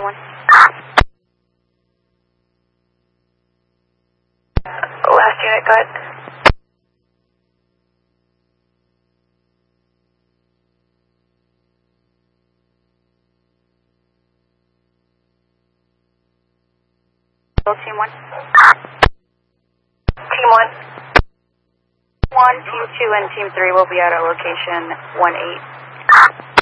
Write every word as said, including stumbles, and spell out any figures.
One. Last unit, go ahead. Team one. Team one. One, team two, and team three will be at our location one eight.